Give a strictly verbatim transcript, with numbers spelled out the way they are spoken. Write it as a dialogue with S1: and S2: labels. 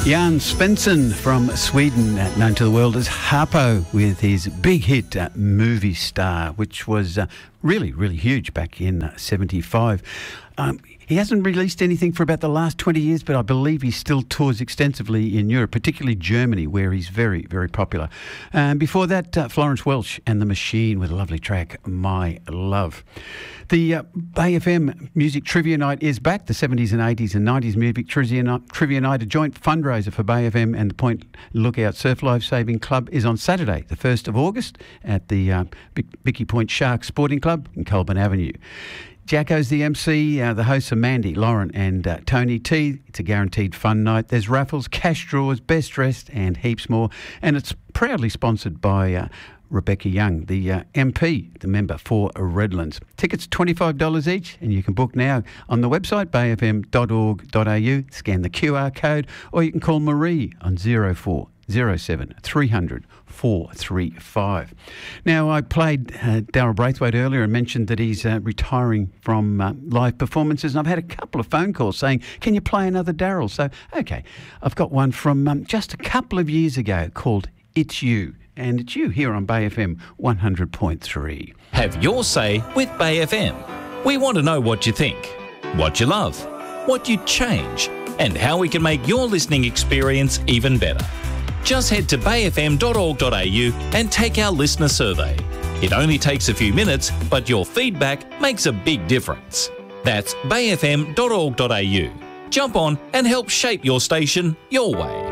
S1: Jan Svensson from Sweden, uh, known to the world as Harpo, with his big hit uh, Movie Star, which was uh, really, really huge back in uh, seventy-five. Um, he hasn't released anything for about the last twenty years, but I believe he still tours extensively in Europe, particularly Germany, where he's very, very popular. Um, before that, uh, Florence Welch and The Machine with a lovely track, My Love. The uh, Bay F M Music Trivia Night is back. The seventies and eighties and nineties Music Trivia Night, Trivia Night, a joint fundraiser for Bay F M and the Point Lookout Surf Life Saving Club, is on Saturday, the first of August, at the uh, Bicky Point Shark Sporting Club in Colburn Avenue. Jacko's the M C, uh, the hosts are Mandy, Lauren and uh, Tony T. It's a guaranteed fun night. There's raffles, cash draws, best dressed and heaps more. And it's proudly sponsored by uh, Rebecca Young, the uh, M P, the member for Redlands. Tickets twenty-five dollars each, and you can book now on the website bay f m dot org dot a u, scan the Q R code, or you can call Marie on zero four zero seven three hundred four three five. Now, I played uh, Daryl Braithwaite earlier and mentioned that he's uh, retiring from uh, live performances, and I've had a couple of phone calls saying, can you play another Daryl? So, okay, I've got one from um, just a couple of years ago called It's You, and it's you here on Bay F M one hundred point three.
S2: Have your say with Bay F M. We want to know what you think, what you love, what you'd change, and how we can make your listening experience even better. Just head to bay f m dot org dot a u and take our listener survey. It only takes a few minutes, but your feedback makes a big difference. That's bay f m dot org dot a u. Jump on and help shape your station your way.